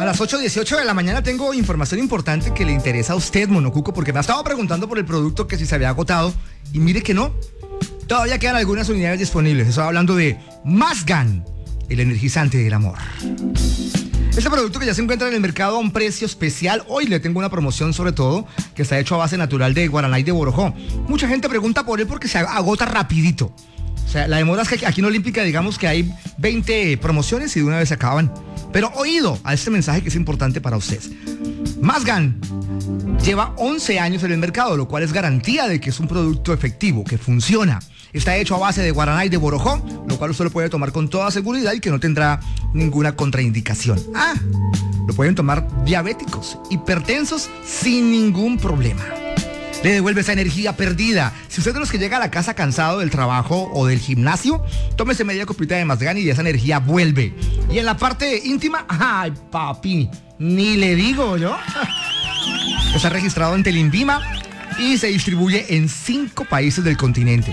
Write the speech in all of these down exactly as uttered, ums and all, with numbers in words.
las ocho dieciocho de la mañana tengo información importante que le interesa a usted, Monocuco, porque me ha estado preguntando por el producto que si se había agotado y mire que no. Todavía quedan algunas unidades disponibles. Estoy hablando de Mazgan, el energizante del amor. Este producto que ya se encuentra en el mercado a un precio especial. Hoy le tengo una promoción sobre todo que está hecho a base natural de guaraná y de borojó. Mucha gente pregunta por él porque se agota rapidito. O sea, la demora es que aquí en Olímpica digamos que hay veinte promociones y de una vez se acaban. Pero oído a este mensaje que es importante para usted. Mazgan lleva once años en el mercado, lo cual es garantía de que es un producto efectivo, que funciona. Está hecho a base de guaraná y de borojó, lo cual usted lo puede tomar con toda seguridad y que no tendrá ninguna contraindicación. Ah, lo pueden tomar diabéticos, hipertensos, sin ningún problema. Le devuelve esa energía perdida. Si usted es de los que llega a la casa cansado del trabajo o del gimnasio, tómese media copita de Mazgan y esa energía vuelve. Y en la parte íntima, ay papi, ni le digo yo. Está registrado en Telinvima y se distribuye en cinco países del continente.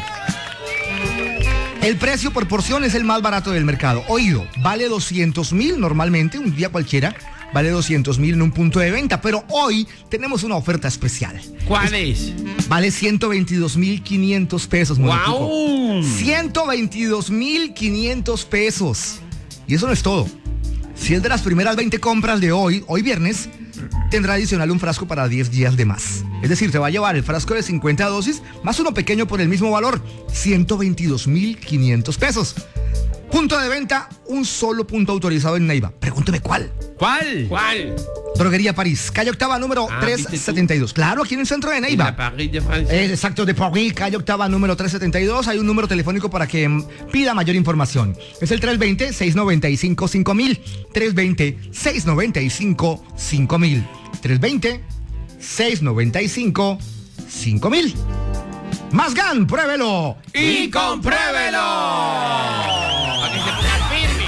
El precio por porción es el más barato del mercado. Oído, vale doscientos mil normalmente, un día cualquiera. Vale doscientos mil en un punto de venta, pero hoy tenemos una oferta especial. ¿Cuál es? Vale ciento veintidós mil quinientos pesos. ¡Wow! ciento veintidós mil quinientos pesos. Y eso no es todo. Si es de las primeras veinte compras de hoy, hoy viernes, tendrá adicional un frasco para diez días de más. Es decir, te va a llevar el frasco de cincuenta dosis más uno pequeño por el mismo valor. ciento veintidós mil quinientos pesos. Punto de venta, un solo punto autorizado en Neiva. Pregúnteme cuál. ¿Cuál? ¿Cuál? Droguería París, calle Octava, número Ah, trescientos setenta y dos. Claro, aquí en el centro de Neiva. La Paris de Francia. Eh, exacto, de París, calle Octava, número trescientos setenta y dos. Hay un número telefónico para que mm, pida mayor información. Es el tres dos cero, seis nueve cinco, cinco mil. tres dos cero, seis nueve cinco, cinco mil. tres dos cero, seis nueve cinco, cinco mil. Mazgan, pruébelo. ¡Y compruébelo! Para que se ponga firme.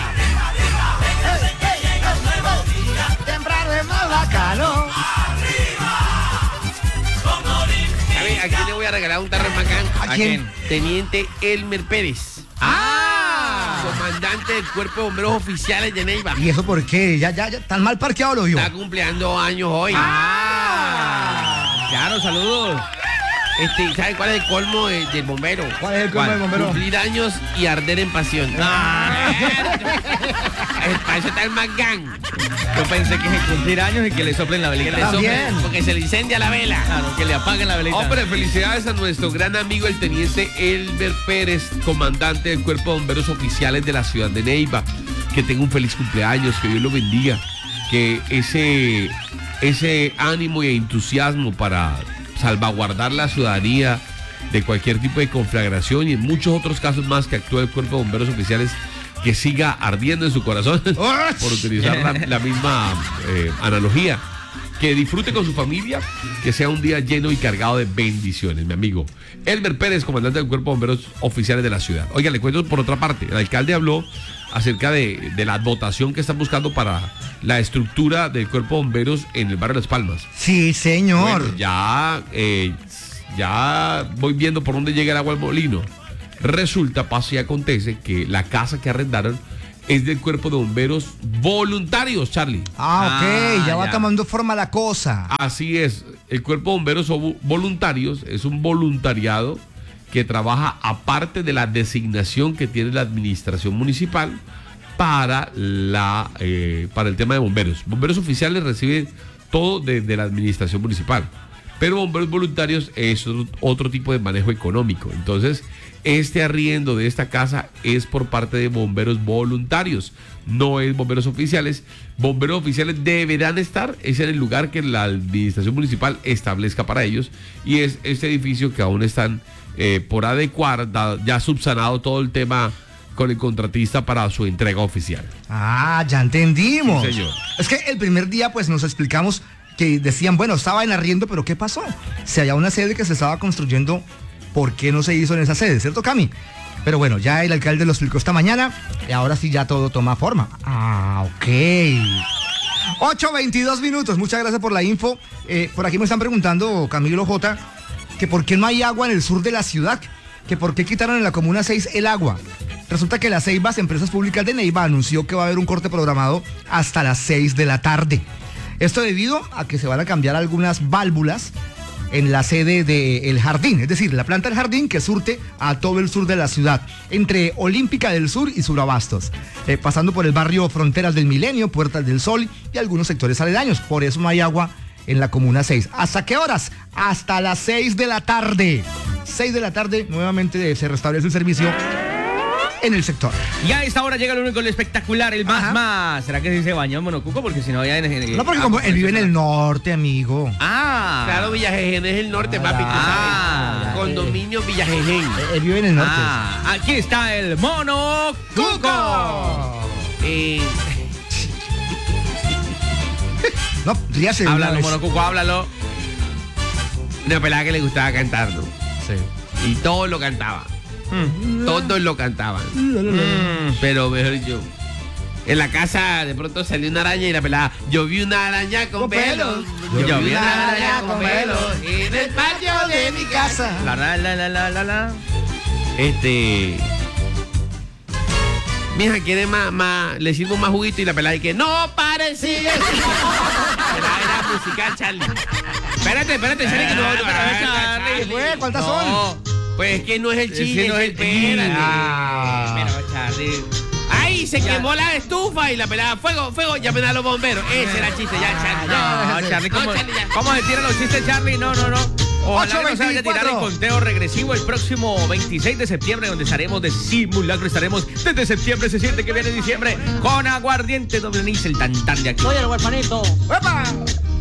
Temprano es más bacano. ¿Sabe a quién le voy a regalar un tarro Mazgan? ¿A quién? Teniente Elmer Pérez. ¡Ah! Comandante del Cuerpo de Bomberos Oficiales de Neiva. ¿Y eso por qué? Ya, ya, ya, tan mal parqueado lo vio. Está cumpliendo años hoy. ¡Ah! Claro, saludos. Este, ¿sabe cuál es el colmo de- del bombero? ¿Cuál es el colmo del bombero? Cumplir años y arder en pasión. Ah. Eh, Para eso está el Mazgan. Yo pensé que es el cumplir años y que le soplen la Que velita. le También. soplen, porque se le incendia la vela. Claro, que le apaguen la velita. Hombre, felicidades a nuestro gran amigo el teniente Elmer Pérez, comandante del Cuerpo de Bomberos Oficiales de la ciudad de Neiva. Que tenga un feliz cumpleaños, que Dios lo bendiga. Que ese, ese ánimo y entusiasmo para salvaguardar la ciudadanía de cualquier tipo de conflagración y en muchos otros casos más que actúa el Cuerpo de Bomberos Oficiales, que siga ardiendo en su corazón, por utilizar la, la misma eh, analogía. Que disfrute con su familia, que sea un día lleno y cargado de bendiciones, mi amigo. Elmer Pérez, comandante del Cuerpo de Bomberos Oficiales de la ciudad. Oiga, le cuento por otra parte, el alcalde habló acerca de, de la dotación que están buscando para la estructura del Cuerpo de Bomberos en el barrio Las Palmas. Sí, señor. Bueno, ya, eh, ya voy viendo por dónde llega el agua al molino. Resulta, pasa y acontece que la casa que arrendaron es del Cuerpo de Bomberos voluntarios, Charlie. Ah, ok, Ah, ya va ya. tomando forma la cosa. Así es, el Cuerpo de Bomberos son voluntarios, es un voluntariado que trabaja aparte de la designación que tiene la administración municipal para, la, eh, para el tema de bomberos. Bomberos oficiales reciben todo de, de la administración municipal, pero bomberos voluntarios es otro, otro tipo de manejo económico. Entonces, este arriendo de esta casa es por parte de bomberos voluntarios, no es bomberos oficiales. Bomberos oficiales deberán estar, es en el lugar que la administración municipal establezca para ellos, y es este edificio que aún están eh, por adecuar, da- ya subsanado todo el tema con el contratista para su entrega oficial. Ah, ya entendimos. Sí, señor. Es que el primer día pues nos explicamos que decían, bueno, estaba en arriendo, pero ¿qué pasó? Si había una sede que se estaba construyendo, ¿por qué no se hizo en esa sede? ¿Cierto, Cami? Pero bueno, ya el alcalde lo explicó esta mañana y ahora sí ya todo toma forma. Ah, ok. ocho veintidós minutos, muchas gracias por la info. Eh, por aquí me están preguntando, Camilo J, que por qué no hay agua en el sur de la ciudad, que por qué quitaron en la Comuna seis el agua. Resulta que la Ceibas, Empresas Públicas de Neiva, anunció que va a haber un corte programado hasta las seis de la tarde. Esto debido a que se van a cambiar algunas válvulas en la sede del Jardín, es decir, la planta del Jardín que surte a todo el sur de la ciudad, entre Olímpica del Sur y Surabastos, eh, pasando por el barrio Fronteras del Milenio, Puertas del Sol y algunos sectores aledaños. Por eso no hay agua en la Comuna seis. ¿Hasta qué horas? Hasta las seis de la tarde. seis de la tarde, nuevamente se restablece el servicio en el sector. Y a esta hora llega el único, el espectacular, el más Ajá. más. ¿Será que sí se bañó Monocuco? Porque si no, ya en No, porque como él vive en el norte, amigo. Ah. Claro, Villajején es el norte, Ah, papi. tú ah, sabes. Condominio Villajején. Él vive en el norte. Ah, aquí está el Monocuco. Eh, No, ríase de una Háblalo, vez. Monocuco, háblalo. una pelada que le gustaba cantar, ¿no? Sí. Y todos lo cantaban. Mm. Todos lo cantaban. Mm. Pero mejor yo. En la casa de pronto salió una araña y la pelada. Yo vi una araña con, Con pelos. pelos. Yo, vi una araña con pelos en el patio de mi casa. La la la la la la la. Este. Mija, quiere más, más, le sirvo más juguito y la pelada y que no parecía. La pelada era musical, Charlie. Espérate, espérate, Charlie, que no, no, Espérate, espérate, Charlie. Charlie. Güey, ¿cuántas No. son? Pues es que no es el Ese chiste, no es el espérate. Ah. Pero, Charlie. ¡Ay, se quemó la estufa! Y la pelada, fuego, fuego, llamen a los bomberos. Ese era el chiste, ya, Charlie. No, ya. Charlie, No, ¿cómo, Charlie, ya. ¿cómo se tiran los chistes, Charlie? No, no, no. Ojalá ocho que no se vaya a tirar el veinticuatro. conteo regresivo el próximo veintiséis de septiembre, donde estaremos de simulacro. Estaremos desde septiembre, se siente que viene diciembre, con aguardiente doble anís, el tantán de aquí. Soy el huerfanito. ¡Epa!